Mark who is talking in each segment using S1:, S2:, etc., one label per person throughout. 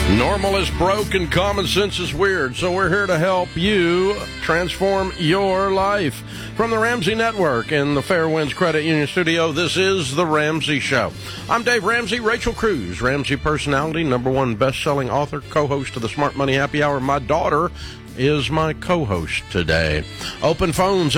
S1: Normal is broke and common sense is weird, so we're here to help you transform your life. From the Ramsey Network in the Fairwinds Credit Union Studio, this is The Ramsey Show. I'm Dave Ramsey. Rachel Cruz, Ramsey personality, #1 best-selling author, co-host of the Smart Money Happy Hour. My daughter is my co-host today. Open phones at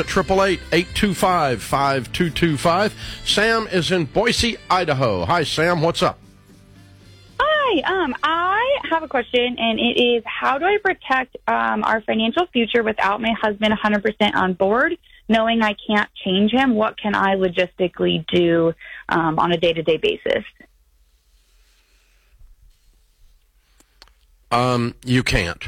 S1: 888-825-5225. Sam is in Boise, Idaho. Hi, Sam. What's up?
S2: Hi, I have a question, and it is, how do I protect our financial future without my husband 100% on board, knowing I can't change him? What can I logistically do on a day-to-day basis?
S1: You can't.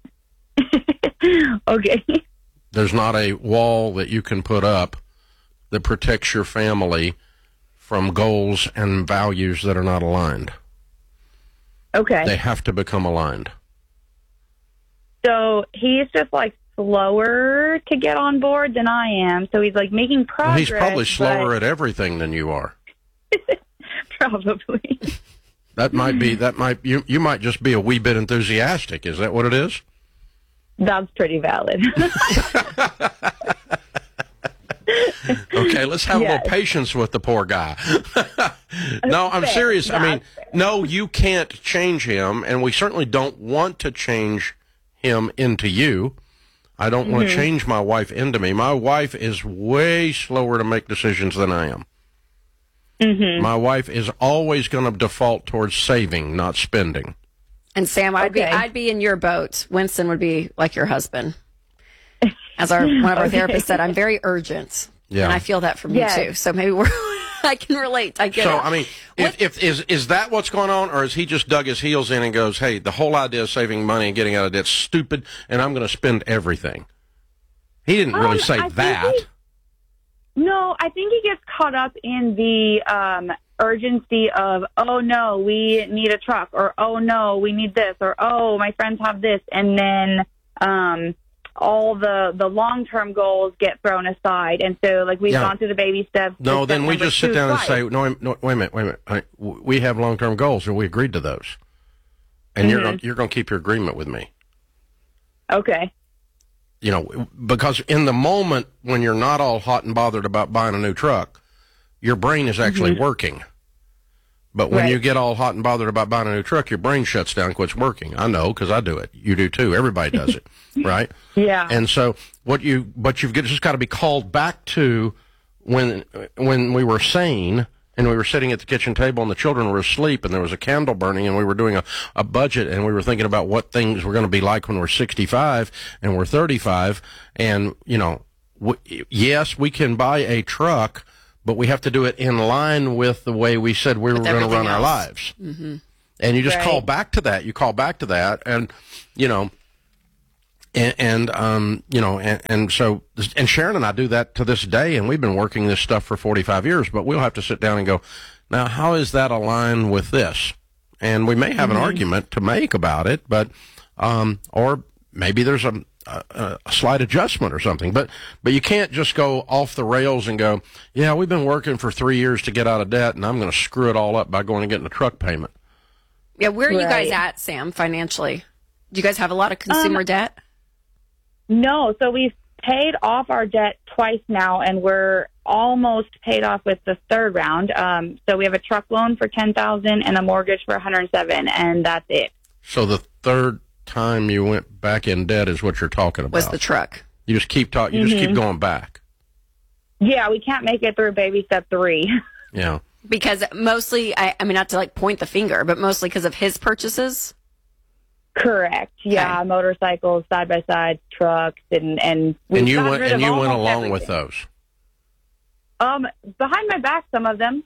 S2: Okay.
S1: There's not a wall that you can put up that protects your family from goals and values that are not aligned.
S2: Okay.
S1: They have to become aligned.
S2: So he's just like slower to get on board than I am. So he's like making progress.
S1: Well, he's probably slower at everything than you are.
S2: Probably.
S1: You might just be a wee bit enthusiastic. Is that what it is?
S2: That's pretty valid.
S1: Okay, let's have a little patience with the poor guy. No, I'm serious. I mean, no, you can't change him, and we certainly don't want to change him into you. I don't want to change my wife into me. My wife is way slower to make decisions than I am. My wife is always going to default towards saving, not spending.
S3: And Sam, I'd be in your boat. Winston would be like your husband. As one of our therapists said, I'm very urgent.
S1: Yeah.
S3: And I feel that from you too. So maybe I can relate. I get it.
S1: So, I mean, is that what's going on, or has he just dug his heels in and goes, hey, the whole idea of saving money and getting out of debt is stupid, and I'm going to spend everything? He didn't really say that.
S2: No, I think he gets caught up in the urgency of, oh, no, we need a truck, or, oh, no, we need this, or, oh, my friends have this, and then all the long-term goals get thrown aside. And so, like, we've gone through the baby steps.
S1: No, then we just sit down and say, no, wait a minute. We have long-term goals, and we agreed to those. And you're going to keep your agreement with me.
S2: Okay.
S1: You know, because in the moment when you're not all hot and bothered about buying a new truck, your brain is actually working. But when you get all hot and bothered about buying a new truck, your brain shuts down and quits working. I know, because I do it. You do too. Everybody does it, right?
S2: Yeah.
S1: And so you've just got to be called back to when we were sane and we were sitting at the kitchen table and the children were asleep and there was a candle burning and we were doing a budget and we were thinking about what things were going to be like when we're 65 and we're 35. And, you know, yes, we can buy a truck, but we have to do it in line with the way we said we were going to run our lives. And you just call back to that. You call back to that, and you know, and so Sharon and I do that to this day, and we've been working this stuff for 45 years. But we'll have to sit down and go, now, how is that aligned with this? And we may have an argument to make about it, but or maybe there's a slight adjustment or something, but you can't just go off the rails and go, yeah, we've been working for 3 years to get out of debt, and I'm going to screw it all up by going and getting a truck payment.
S3: Yeah, where are you guys at, Sam, financially? Do you guys have a lot of consumer debt?
S2: No, so we've paid off our debt twice now, and we're almost paid off with the third round. So we have a truck loan for $10,000 and a mortgage for $107,000, and that's it.
S1: So the third time you went back in debt is what you're talking about.
S3: Was the truck.
S1: You just keep talking. You just keep going back.
S2: Yeah, we can't make it through baby step 3.
S1: Yeah.
S3: Because mostly, I mean, not to like point the finger, but mostly because of his purchases.
S2: Correct. Yeah,
S3: Okay.
S2: Motorcycles, side by side, trucks, and
S1: you went along with those.
S2: Behind my back, some of them.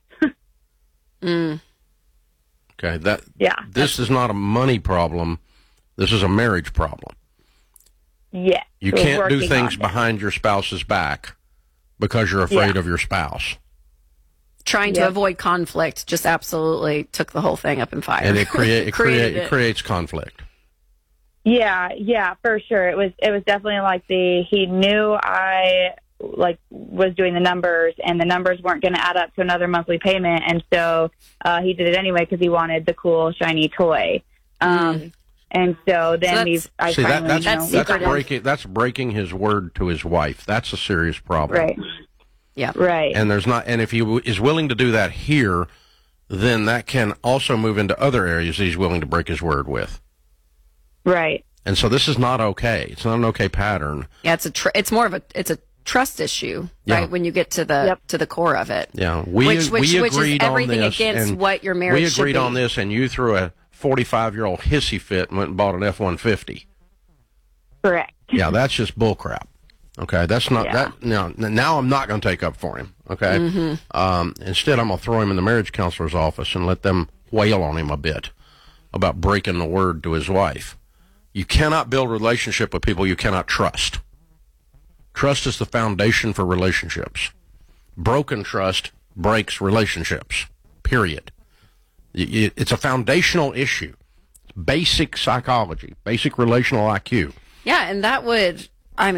S1: Okay. This is not a money problem. This is a marriage problem.
S2: Yeah.
S1: You can't do things behind your spouse's back because you're afraid of your spouse.
S3: Trying to avoid conflict just absolutely took the whole thing up in fire.
S1: And it creates conflict.
S2: Yeah, for sure. It was definitely like he knew I was doing the numbers, and the numbers weren't going to add up to another monthly payment, and so he did it anyway because he wanted the cool shiny toy. And so then
S1: that's breaking his word to his wife. That's a serious problem.
S2: Right.
S3: Yeah.
S2: Right.
S1: And if he is willing to do that here, then that can also move into other areas that he's willing to break his word with.
S2: Right.
S1: And so this is not okay. It's not an okay pattern.
S3: Yeah, it's more of a trust issue, right?
S1: Yeah.
S3: When you get to the core of it.
S1: Yeah.
S3: Which
S1: agreed
S3: is everything
S1: on this,
S3: against what your marriage should be.
S1: We agreed on this, and you threw a 45-year-old hissy fit and went and bought an F-150.
S2: Correct.
S1: Yeah, that's just bullcrap. Okay, that's not that. Now I'm not going to take up for him. Okay, instead I'm going to throw him in the marriage counselor's office and let them wail on him a bit about breaking the word to his wife. You cannot build a relationship with people you cannot trust. Trust is the foundation for relationships. Broken trust breaks relationships. Period. It's a foundational issue. Basic psychology, basic relational IQ.
S3: Yeah, and that would,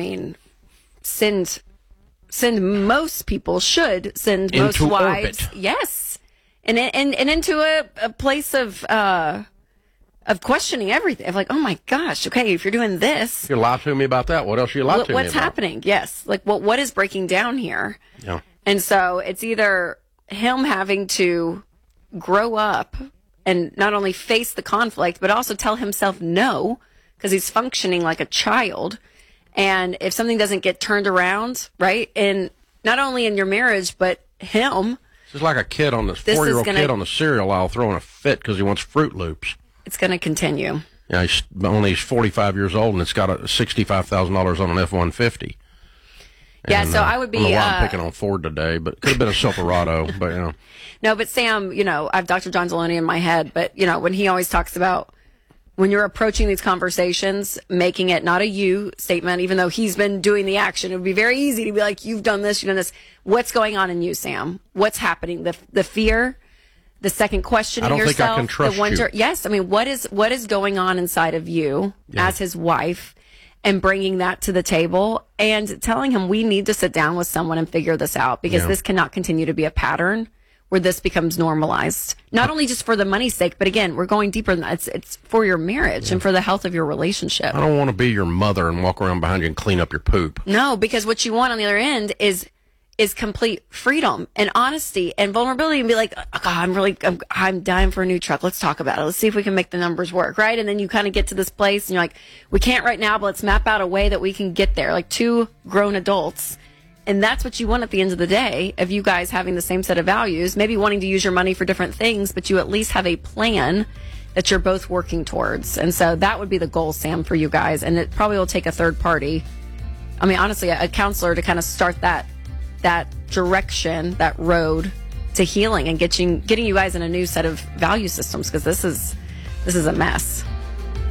S3: send most people should send
S1: into
S3: most wives,
S1: orbit.
S3: yes, and into a place of questioning everything. Of like, oh my gosh, okay, if you're doing this,
S1: you lie to me about that. What else you lie to me about?
S3: What's happening? Yes, like what is breaking down here?
S1: Yeah,
S3: and so it's either him having to grow up and not only face the conflict, but also tell himself no, because he's functioning like a child. And if something doesn't get turned around, right, and not only in your marriage, but him.
S1: It's like a kid on the 4-year-old kid on the cereal aisle throwing a fit because he wants Fruit Loops.
S3: It's going to continue.
S1: Yeah, he's 45 years old, and it's got $65,000 on an F-150.
S3: Yeah, so I would be.
S1: I don't know why I'm picking on Ford today, but it could have been a Silverado. But
S3: No, but Sam, I have Dr. John Deloney in my head, but when he always talks about when you're approaching these conversations, making it not a you statement, even though he's been doing the action, it would be very easy to be like, you've done this, you've done this. What's going on in you, Sam? What's happening? The fear, the second questioning yourself.
S1: I don't think I can trust
S3: the wonder.
S1: you.
S3: Yes, what is going on inside of you as his wife, and bringing that to the table and telling him we need to sit down with someone and figure this out, because this cannot continue to be a pattern where this becomes normalized, not only just for the money's sake, but again, we're going deeper than that. It's for your marriage and for the health of your relationship.
S1: I don't want to be your mother and walk around behind you and clean up your poop.
S3: No, because what you want on the other end is complete freedom and honesty and vulnerability, and be like, oh, God, I'm dying for a new truck. Let's talk about it. Let's see if we can make the numbers work, right? And then you kind of get to this place and you're like, we can't right now, but let's map out a way that we can get there, like two grown adults. And that's what you want at the end of the day, of you guys having the same set of values, maybe wanting to use your money for different things, but you at least have a plan that you're both working towards. And so that would be the goal, Sam, for you guys. And it probably will take a third party. Honestly, a counselor to kind of start that direction, that road to healing and getting you guys in a new set of value systems, because this is a mess.